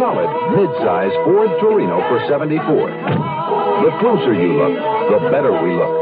solid, mid-size Ford Torino for $74. The closer you look, the better we look.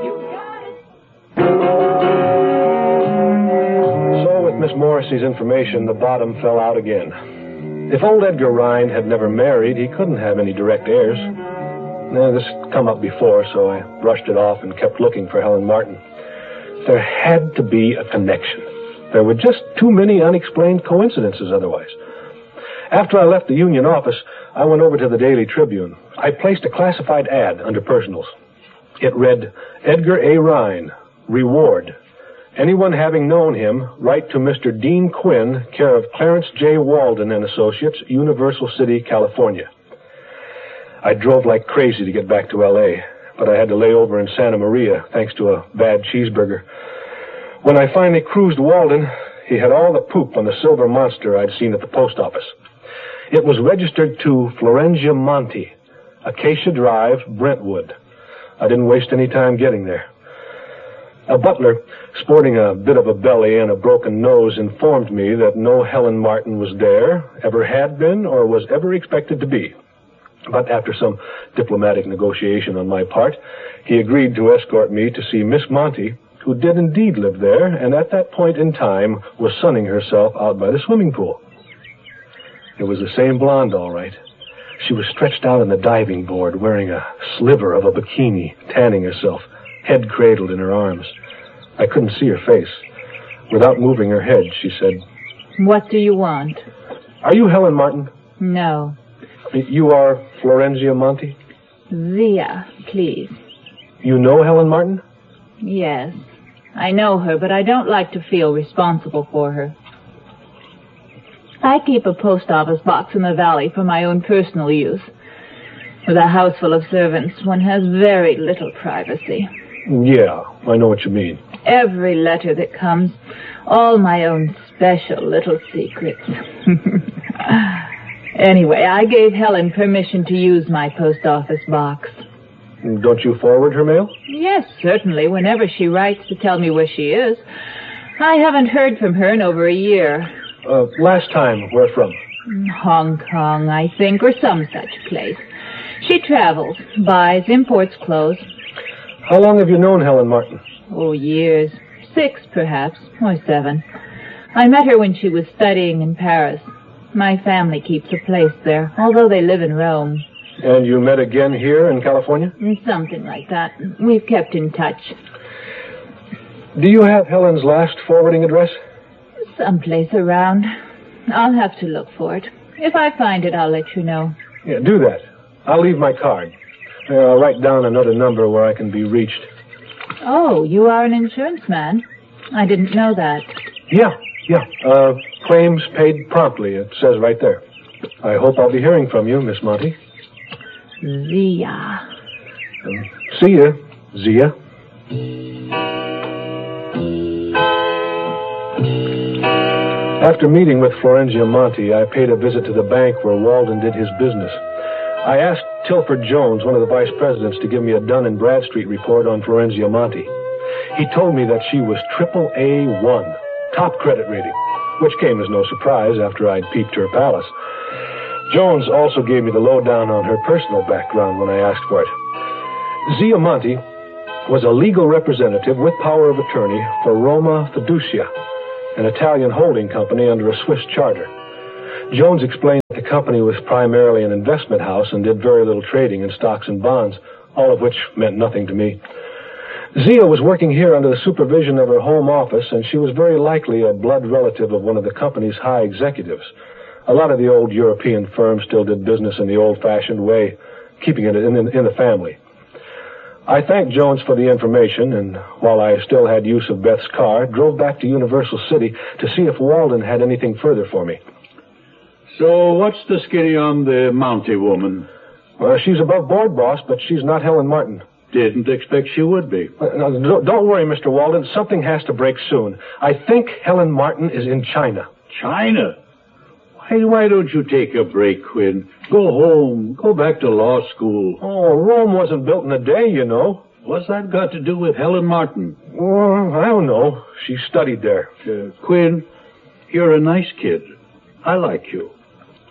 So with Miss Morrissey's information, the bottom fell out again. If old Edgar Rhine had never married, he couldn't have any direct heirs. This had come up before, so I brushed it off and kept looking for Helen Martin. There had to be a connection. There were just too many unexplained coincidences otherwise. After I left the union office, I went over to the Daily Tribune. I placed a classified ad under personals. It read, Edgar A. Rhine, reward. Anyone having known him, write to Mr. Dean Quinn, care of Clarence J. Walden and Associates, Universal City, California. I drove like crazy to get back to L.A., but I had to lay over in Santa Maria, thanks to a bad cheeseburger. When I finally cruised Walden, he had all the poop on the silver monster I'd seen at the post office. It was registered to Florengia Monti, Acacia Drive, Brentwood. I didn't waste any time getting there. A butler, sporting a bit of a belly and a broken nose, informed me that no Helen Martin was there, ever had been, or was ever expected to be. But after some diplomatic negotiation on my part, he agreed to escort me to see Miss Monty, who did indeed live there, and at that point in time was sunning herself out by the swimming pool. It was the same blonde, all right. She was stretched out on the diving board, wearing a sliver of a bikini, tanning herself, head cradled in her arms. I couldn't see her face. Without moving her head, she said, What do you want? Are you Helen Martin? No. You are Florengia Monti? Zia, please. You know Helen Martin? Yes. I know her, but I don't like to feel responsible for her. I keep a post office box in the valley for my own personal use. With a house full of servants, one has very little privacy. Yeah, I know what you mean. Every letter that comes, all my own special little secrets. Anyway, I gave Helen permission to use my post office box. Don't you forward her mail? Yes, certainly, whenever she writes to tell me where she is. I haven't heard from her in over a year. Last time, where from? Hong Kong, I think, or some such place. She travels, buys, imports clothes. How long have you known Helen Martin? Oh, years. 6, perhaps, or 7. I met her when she was studying in Paris. My family keeps a place there, although they live in Rome. And you met again here in California? Something like that. We've kept in touch. Do you have Helen's last forwarding address? Someplace around. I'll have to look for it. If I find it, I'll let you know. Yeah, do that. I'll leave my card. I'll write down another number where I can be reached. Oh, you are an insurance man? I didn't know that. Yeah. Claims paid promptly, it says right there. I hope I'll be hearing from you, Miss Monty. Zia. See ya, Zia. After meeting with Florengia Monti, I paid a visit to the bank where Walden did his business. I asked Tilford Jones, one of the vice presidents, to give me a Dun & Bradstreet report on Florengia Monti. He told me that she was AAA1, top credit rating, which came as no surprise after I'd peeped her palace. Jones also gave me the lowdown on her personal background when I asked for it. Zia Monti was a legal representative with power of attorney for Roma Fiducia, an Italian holding company under a Swiss charter. Jones explained that the company was primarily an investment house and did very little trading in stocks and bonds, all of which meant nothing to me. Zia was working here under the supervision of her home office, and she was very likely a blood relative of one of the company's high executives. A lot of the old European firms still did business in the old-fashioned way, keeping it in the family. I thanked Jones for the information, and while I still had use of Beth's car, drove back to Universal City to see if Walden had anything further for me. So what's the skinny on the Mountie woman? Well, she's above board, boss, but she's not Helen Martin. Didn't expect she would be. Don't worry, Mr. Walden. Something has to break soon. I think Helen Martin is in China. China? Why don't you take a break, Quinn? Go home. Go back to law school. Oh, Rome wasn't built in a day, you know. What's that got to do with Helen Martin? Well, I don't know. She studied there. Quinn, you're a nice kid. I like you.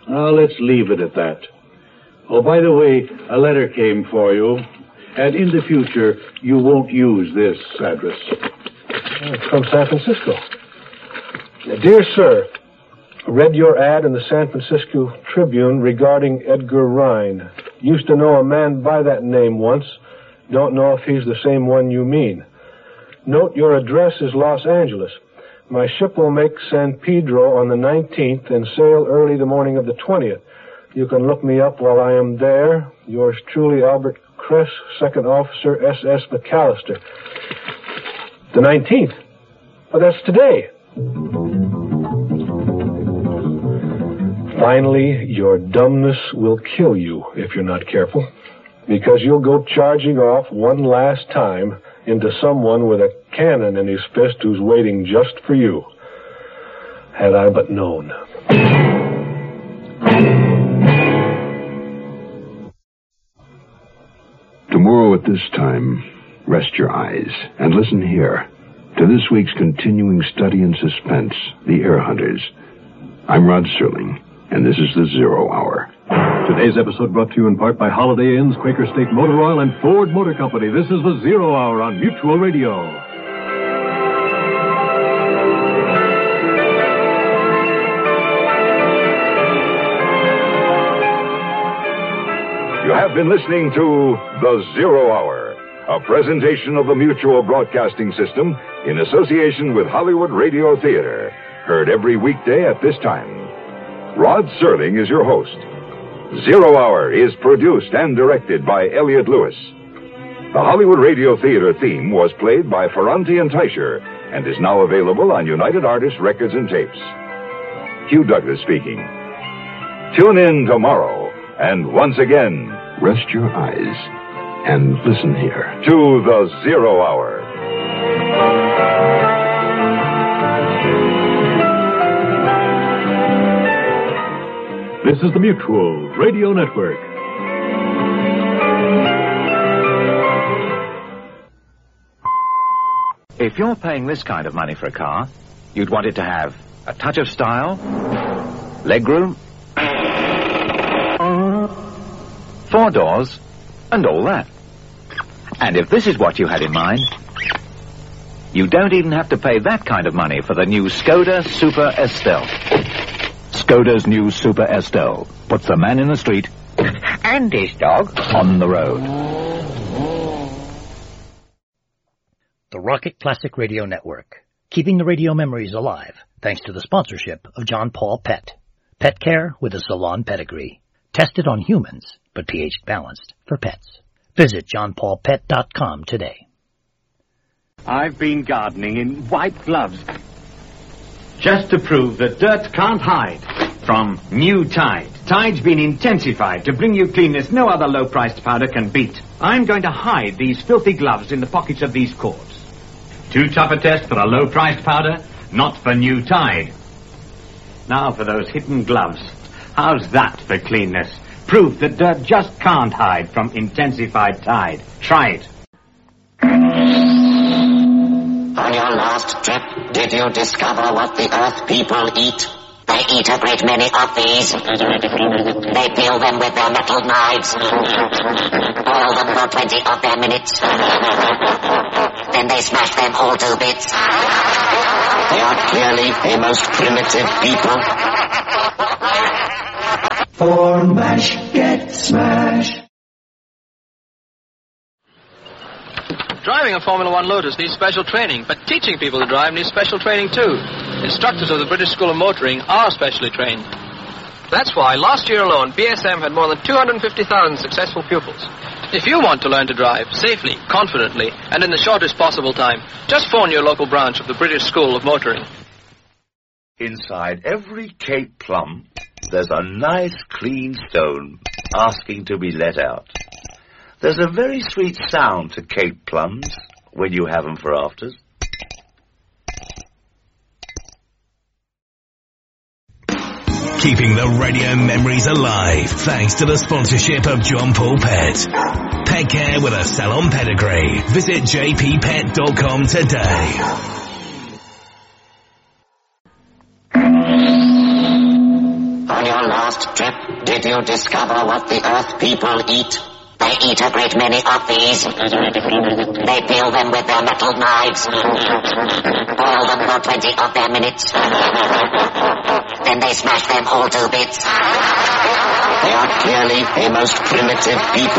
Let's leave it at that. Oh, by the way, a letter came for you. And in the future, you won't use this address. It's from San Francisco. Dear Sir, read your ad in the San Francisco Tribune regarding Edgar Rhine. Used to know a man by that name once. Don't know if he's the same one you mean. Note your address is Los Angeles. My ship will make San Pedro on the 19th and sail early the morning of the 20th. You can look me up while I am there. Yours truly, Albert Kress, Second Officer, SS McAllister. The 19th? Well, that's today. Finally, your dumbness will kill you if you're not careful, because you'll go charging off one last time into someone with a cannon in his fist who's waiting just for you. Had I but known. Tomorrow at this time, rest your eyes and listen here to this week's continuing study in suspense, The Air Hunters. I'm Rod Serling, and this is the Zero Hour. Today's episode brought to you in part by Holiday Inns, Quaker State Motor Oil, and Ford Motor Company. This is the Zero Hour on Mutual Radio. You have been listening to The Zero Hour, a presentation of the Mutual Broadcasting System in association with Hollywood Radio Theater, heard every weekday at this time. Rod Serling is your host. Zero Hour is produced and directed by Elliott Lewis. The Hollywood Radio Theater theme was played by Ferranti and Teicher and is now available on United Artists Records and Tapes. Hugh Douglas speaking. Tune in tomorrow, and once again, rest your eyes and listen here to The Zero Hour. This is the Mutual Radio Network. If you're paying this kind of money for a car, you'd want it to have a touch of style, legroom, 4 doors, and all that. And if this is what you had in mind, you don't even have to pay that kind of money for the new Skoda Super Estelle. Skoda's new Super Estelle puts the man in the street and his dog on the road. The Rocket Classic Radio Network, keeping the radio memories alive thanks to the sponsorship of John Paul Pet. Pet care with a salon pedigree. Tested on humans, but pH balanced for pets. Visit johnpaulpet.com today. I've been gardening in white gloves just to prove that dirt can't hide from new Tide. Tide's been intensified to bring you cleanness no other low-priced powder can beat. I'm going to hide these filthy gloves in the pockets of these cords. Too tough a test for a low-priced powder? Not for new Tide. Now for those hidden gloves. How's that for cleanness? Proof that dirt just can't hide from intensified Tide. Try it. On your last trip, did you discover what the Earth people eat? They eat a great many of these. They peel them with their metal knives. Boil them for 20 of their minutes. Then they smash them all to bits. They are clearly a most primitive people. For MASH, get smashed. Driving a Formula One Lotus needs special training, but teaching people to drive needs special training too. Instructors of the British School of Motoring are specially trained. That's why last year alone, BSM had more than 250,000 successful pupils. If you want to learn to drive safely, confidently, and in the shortest possible time, just phone your local branch of the British School of Motoring. Inside every Cape plum, there's a nice clean stone asking to be let out. There's a very sweet sound to Cape plums when you have them for afters. Keeping the radio memories alive thanks to the sponsorship of John Paul Pet. Pet care with a salon pedigree. Visit jppet.com today. On your last last trip, did you discover what the Earth people eat? They eat a great many of these. They peel them with their metal knives. Boil them for 20 of their minutes. Then they smash them all to bits. They are clearly a most primitive people.